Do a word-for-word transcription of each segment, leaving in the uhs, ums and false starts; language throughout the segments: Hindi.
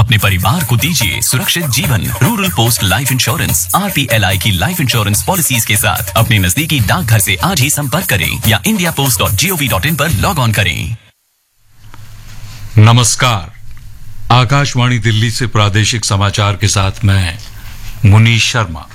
अपने परिवार को दीजिए सुरक्षित जीवन। Rural post life insurance R P L I की लाइफ इंश्योरेंस पॉलिसीज के साथ अपने नजदीकी डाकघर से आज ही संपर्क करें या India post dot G O V dot in पर लॉग ऑन करें। नमस्कार, आकाशवाणी दिल्ली से प्रादेशिक समाचार के साथ मैं मुनीश शर्मा।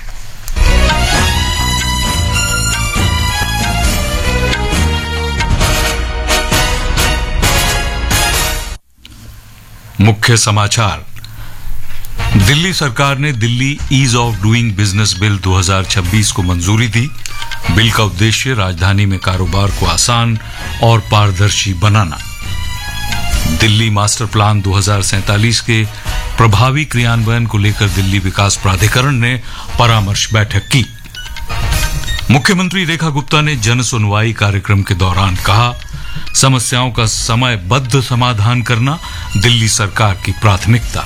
मुख्य समाचार। दिल्ली सरकार ने Delhi ease of doing business bill दो हज़ार छब्बीस को मंजूरी दी। बिल का उद्देश्य राजधानी में कारोबार को आसान और पारदर्शी बनाना। दिल्ली मास्टर प्लान दो हज़ार सैंतालीस के प्रभावी क्रियान्वयन को लेकर दिल्ली विकास प्राधिकरण ने परामर्श बैठक की। मुख्यमंत्री रेखा गुप्ता ने जन सुनवाई कार्यक्रम के दौरान कहा, समस्याओं का समयबद्ध समाधान करना दिल्ली सरकार की प्राथमिकता।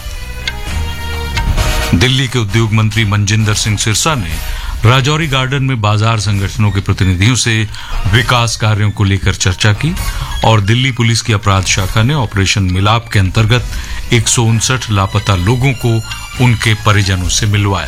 दिल्ली के उद्योग मंत्री मनजिंदर सिंह सिरसा ने राजौरी गार्डन में बाजार संगठनों के प्रतिनिधियों से विकास कार्यों को लेकर चर्चा की और दिल्ली पुलिस की अपराध शाखा ने ऑपरेशन मिलाप के अंतर्गत एक सौ उनसठ लापता लोगों को उनके परिजनों से मिलवाया।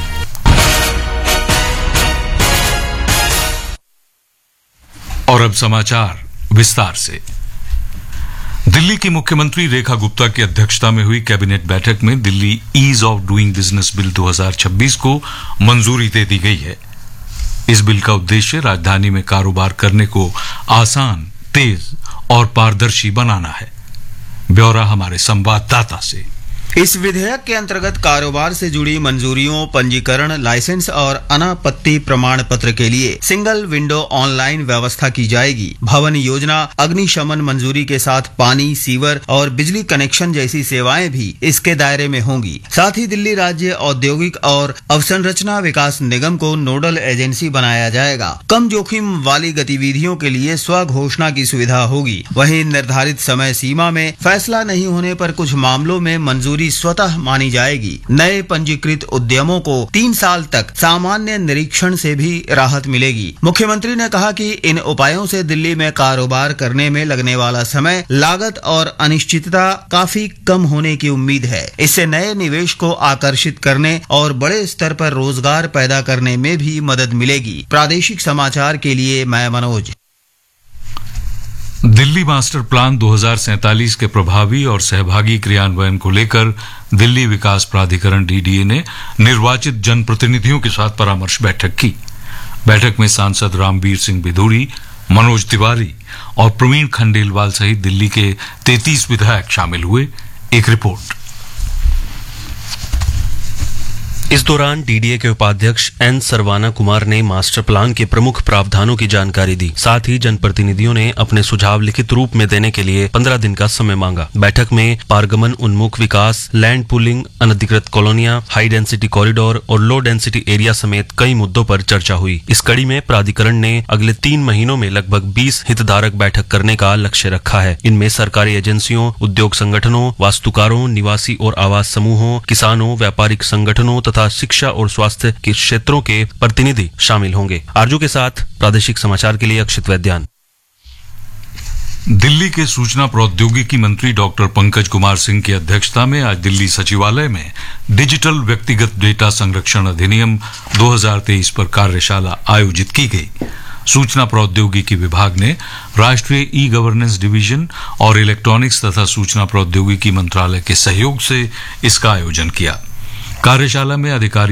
और अब समाचार विस्तार से। दिल्ली की मुख्यमंत्री रेखा गुप्ता की अध्यक्षता में हुई कैबिनेट बैठक में Delhi ease of doing business bill दो हज़ार छब्बीस को मंजूरी दे दी गई है। इस बिल का उद्देश्य राजधानी में कारोबार करने को आसान, तेज और पारदर्शी बनाना है। ब्यौरा हमारे संवाददाता से। इस विधेयक के अंतर्गत कारोबार से जुड़ी मंजूरियों, पंजीकरण, लाइसेंस और अनापत्ति प्रमाण पत्र के लिए सिंगल विंडो ऑनलाइन व्यवस्था की जाएगी। भवन योजना, अग्निशमन मंजूरी के साथ पानी, सीवर और बिजली कनेक्शन जैसी सेवाएं भी इसके दायरे में होंगी। साथ ही दिल्ली राज्य औद्योगिक और अवसंरचना विकास निगम को नोडल एजेंसी बनाया जाएगा। कम जोखिम वाली गतिविधियों के लिए स्व घोषणा की सुविधा होगी। वहीं निर्धारित समय सीमा में फैसला नहीं होने पर कुछ मामलों में मंजूरी स्वतः मानी जाएगी। नए पंजीकृत उद्यमों को तीन साल तक सामान्य निरीक्षण से भी राहत मिलेगी। मुख्यमंत्री ने कहा कि इन उपायों से दिल्ली में कारोबार करने में लगने वाला समय, लागत और अनिश्चितता काफी कम होने की उम्मीद है। इससे नए निवेश को आकर्षित करने और बड़े स्तर पर रोजगार पैदा करने में भी मदद मिलेगी। प्रादेशिक समाचार के लिए मैं मनोज। दिल्ली मास्टर प्लान दो हज़ार सैंतालीस के प्रभावी और सहभागी क्रियान्वयन को लेकर दिल्ली विकास प्राधिकरण डी डी ए ने निर्वाचित जनप्रतिनिधियों के साथ परामर्श बैठक की। बैठक में सांसद रामवीर सिंह बिधूड़ी, मनोज तिवारी और प्रवीण खंडेलवाल सहित दिल्ली के तैंतीस विधायक शामिल हुए। एक रिपोर्ट। इस दौरान डी डी ए के उपाध्यक्ष एन सरवाना कुमार ने मास्टर प्लान के प्रमुख प्रावधानों की जानकारी दी। साथ ही जनप्रतिनिधियों ने अपने सुझाव लिखित रूप में देने के लिए पंद्रह दिन का समय मांगा। बैठक में पारगमन उन्मुख विकास, लैंड पूलिंग, अनधिकृत कॉलोनियां, हाई डेंसिटी कॉरिडोर और लो डेंसिटी एरिया समेत कई मुद्दों पर चर्चा हुई। इस कड़ी में प्राधिकरण ने अगले तीन महीनों में लगभग बीस हितधारक बैठक करने का लक्ष्य रखा है। इनमें सरकारी एजेंसियों, उद्योग संगठनों, वास्तुकारों, निवासी और आवास समूहों, किसानों, व्यापारिक संगठनों तथा शिक्षा और स्वास्थ्य के क्षेत्रों के प्रतिनिधि शामिल होंगे। आरजू के साथ प्रादेशिक समाचार के लिए अक्षित वैद्यान। दिल्ली के सूचना प्रौद्योगिकी मंत्री डॉक्टर पंकज कुमार सिंह की अध्यक्षता में आज दिल्ली सचिवालय में डिजिटल व्यक्तिगत डेटा संरक्षण अधिनियम दो हज़ार तेईस पर कार्यशाला आयोजित की गई। सूचना प्रौद्योगिकी विभाग ने राष्ट्रीय ई गवर्नेंस डिवीजन और इलेक्ट्रॉनिक्स तथा सूचना प्रौद्योगिकी मंत्रालय के सहयोग से इसका आयोजन किया। कार्यशाला में अधिकारी